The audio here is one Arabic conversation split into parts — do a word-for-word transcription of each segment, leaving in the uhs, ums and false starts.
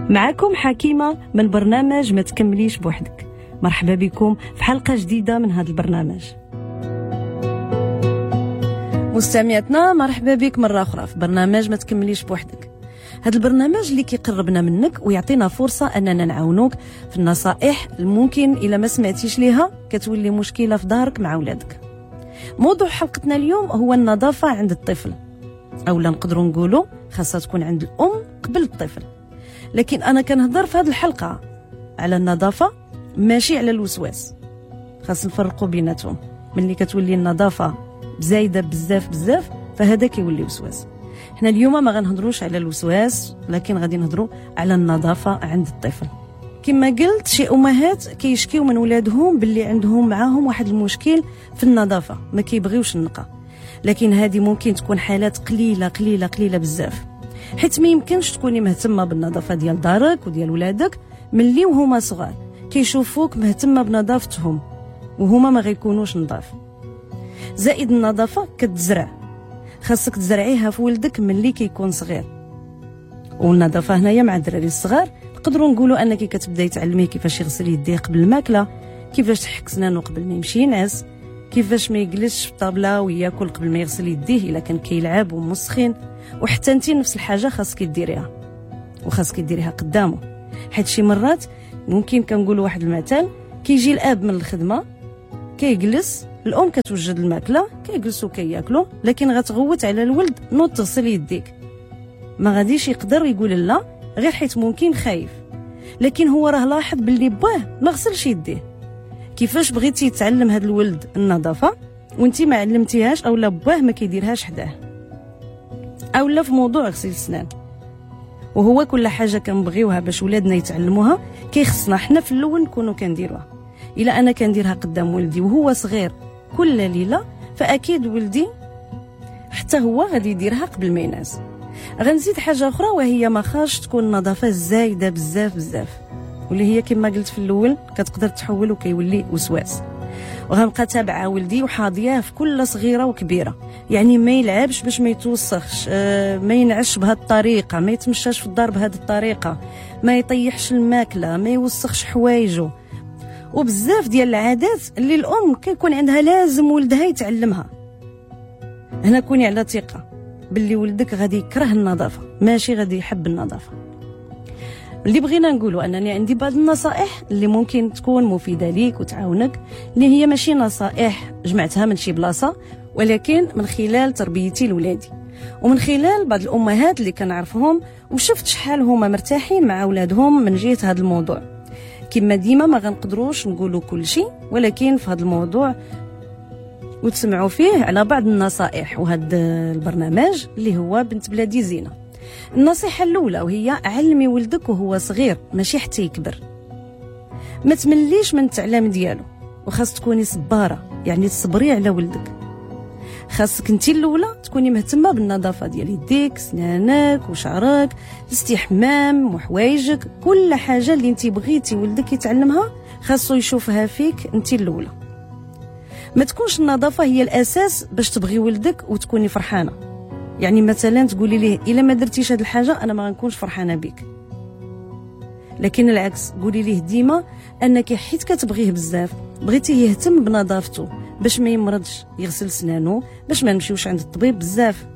معكم حكيمة من برنامج ما تكمليش بوحدك. مرحبا بكم في حلقة جديدة من هذا البرنامج. مستمعتنا مرحبا بك مرة أخرى في برنامج ما تكمليش بوحدك. هذا البرنامج اللي كيقربنا منك ويعطينا فرصة أننا نعاونوك في النصائح الممكن إلا ما سمعتيش ليها كتولي مشكلة في دارك مع أولادك. موضوع حلقتنا اليوم هو النظافة عند الطفل، أو لا نقدروا نقولوا خاصة تكون عند الأم قبل الطفل. لكن أنا كنهضر في هذه الحلقة على النظافة ماشي على الوسواس. خاص نفرقوا بيناتهم. ملي كتولي النظافة زايدة بزاف بزاف فهذا كيولي وسواس. احنا اليوم ما غنهضروش على الوسواس، لكن غادي نهضروا على النظافة عند الطفل. كما قلت شي أمهات كيشكيو من ولادهم باللي عندهم معاهم واحد المشكل في النظافة، ما كيبغيوش النقا. لكن هذه ممكن تكون حالات قليلة قليلة قليلة بزاف، حيت ما يمكنش تكوني مهتمة بالنظافة ديال دارك وديال ولادك ملي وهما صغار كيشوفوك مهتمة بنظافتهم وهما ما غيكونوش نظاف. زائد النظافة كتزرع، خاصك تزرعيها في ولدك ملي كيكون صغير. والنظافة هنايا مع الدراري الصغار نقدروا نقولوا انك كتبداي تعلميه كيفاش يغسل يديه قبل الماكله، كيفاش تحك سنانه قبل ما يمشي ينعس، كيفاش ما يجلسش في الطابله وياكل قبل ما يغسل يديه الا كان كيلعب ومسخن. وحتى انت نفس الحاجه خاصك ديريها، وخاصك ديريها قدامه. حيت شي مرات ممكن كنقولوا واحد المثال، كيجي الاب من الخدمه كيجلس، الام كتوجد الماكله كيجلسوا كياكلوا، لكن غتغوت على الولد نوض تغسل يديك. ما غاديش يقدر يقول لا غير حيت ممكن خايف، لكن هو راه لاحظ باللي باه ما غسلش يديه. كيفاش بغيتي تعلم هذا الولد النظافه وانتي ما علمتيهاش، اولا باه ما كيديرهاش حداه، اولا في موضوع غسيل السنان. وهو كل حاجه كنبغيوها باش ولادنا يتعلموها كيخصنا حنا في الاول نكونوا كنديروها. الا انا كنديرها قدام ولدي وهو صغير كل ليله، فاكيد ولدي حتى هو غادي يديرها قبل ما ينعس. غنزيد حاجه اخرى، وهي ما خاصش تكون النظافه زايده بزاف بزاف، واللي هي كما قلت في الاول كتقدر تحول وكيولي وسواس. وغنبقى تابعه ولدي وحاضياه في كل صغيره وكبيره، يعني ما يلعبش باش ما يتوسخش، آه ما ينعش بهذه الطريقه، ما يتمشاش في الدار بهذه الطريقه، ما يطيحش الماكله، ما يوسخش حوايجه. وبزاف ديال العادات اللي الام كيكون عندها لازم ولدها يتعلمها. هنا كوني على ثقه باللي ولدك غادي يكره النظافه، ماشي غادي يحب النظافه. اللي بغينا نقوله انني عندي بعض النصائح اللي ممكن تكون مفيده ليك وتعاونك، اللي هي ماشي نصائح جمعتها من شي بلاصه، ولكن من خلال تربيتي لولادي، ومن خلال بعض الامهات اللي كنعرفهم وشفت شحال هما مرتاحين مع اولادهم من جهه هذا الموضوع. كما ديما ما غنقدروش نقولوا كل شيء، ولكن في هذا الموضوع وتسمعوا فيه على بعض النصائح. وهذا البرنامج اللي هو بنت بلادي زينه. النصيحه الاولى وهي علمي ولدك وهو صغير ماشي حتى يكبر. ما تمليش من التعليم ديالو، وخاص تكوني صباره، يعني تصبري على ولدك. خاصك انت الاولى تكوني مهتمه بالنظافه ديال يديك، سنانك وشعرك، الاستحمام وحوايجك، كل حاجه اللي انت بغيتي ولدك يتعلمها خاصو يشوفها فيك انت الاولى. ما تكونش النظافه هي الاساس باش تبغي ولدك وتكوني فرحانه. يعني مثلا تقولي ليه الا ما درتيش هذه الحاجه انا ما غنكونش فرحانه بك، لكن العكس، قولي ليه ديما انك حيت كتبغيه بزاف بغيتيه يهتم بنظافته باش ما يمرضش، يغسل سنانه باش ما نمشيوش عند الطبيب بزاف،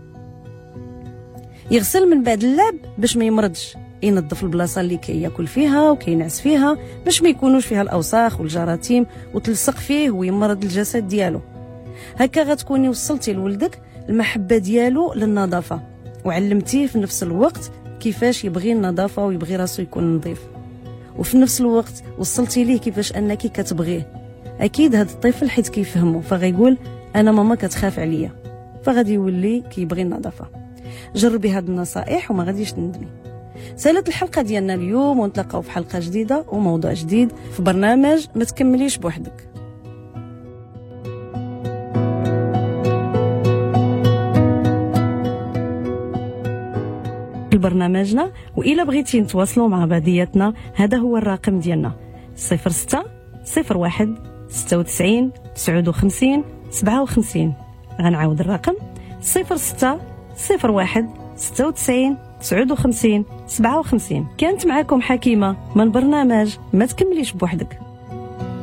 يغسل من بعد اللعب باش ما يمرضش، ينظف البلاصه اللي كياكل فيها وكينعس فيها باش ما يكونوش فيها الاوساخ والجراثيم وتلصق فيه ويمرض الجسد ديالو. هكا غتكوني وصلتي لولدك المحبه ديالو للنظافه، وعلمتيه في نفس الوقت كيفاش يبغي النظافه ويبغي راسو يكون نظيف، وفي نفس الوقت وصلتي ليه كيفاش انك كتبغيه. اكيد هذا الطفل حيت كيفهمه فغيقول انا ماما كتخاف عليا، فغادي يولي كيبغي النظافه. جربي هاد النصائح وما غاديش تندمي. سالت الحلقه ديالنا اليوم، ونتلاقاو في حلقه جديده وموضوع جديد في برنامج ما تكمليش بوحدك. برنامجنا، وإلا بغيتي نتواصلوا مع بعضياتنا هذا هو الرقم ديالنا صفر ستة صفر واحد ستة وتسعين تسعة وخمسين سبعة وخمسين. غنعاود الرقم صفر ستة صفر واحد ستة وتسعين تسعة وخمسين سبعة وخمسين. كانت معكم حكيمة من برنامج ما تكمليش بوحدك.